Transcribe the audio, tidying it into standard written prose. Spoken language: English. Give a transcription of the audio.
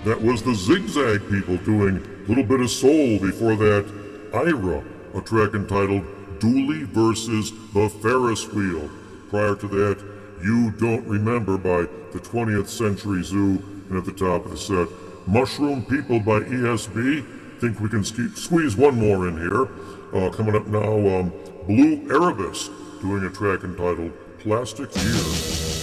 That was the Zigzag people doing a little bit of soul. Before that, Ira, a track entitled Dooley versus the Ferris Wheel. Prior to that, You Don't Remember by the 20th Century Zoo. And at the top of the set, Mushroom People by ESB. Think we can squeeze one more in here. Coming up now, Blue Erebus doing a track entitled Plastic Year.